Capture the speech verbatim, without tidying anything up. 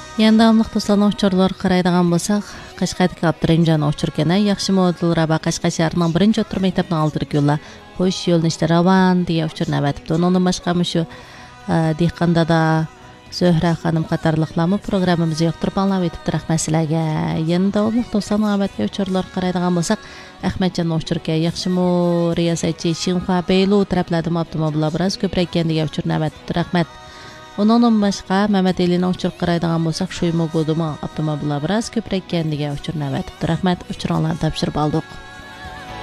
Yandamlıq dostlarning uçurlar qaraydigan bo'lsak, Qashqadagi Abdurimjon uchurgani yaxshi modul raba Qashqar shahrining birinchi o'rta maktabining oldiga yo'llar qo'yish yo'lnishda ravan deya uchur navbatibdi. Undan boshqa shu dehqondada Zuhra xonim qatorliqlarni programmamizni yoqtirib anglab o'tibdi. Rahmat sizlarga. Yana davomli dostlarning navbatga uchurlar qaraydigan bo'lsak, Ahmadjon uchurga yaxshimi riyosatchi Shinxua Beylu taraflardan avtomobillar biroz ko'proq ekanligiga uchur navbatibdi. Rahmat. Ondan başqa Mehmet Alining uchur qaraydigan bo'lsak, Shoymo Goduma avtomobillar biroz ko'proq ekanligiga uchur navbatibdi. Rahmat, uchurlarni topshirib oldik.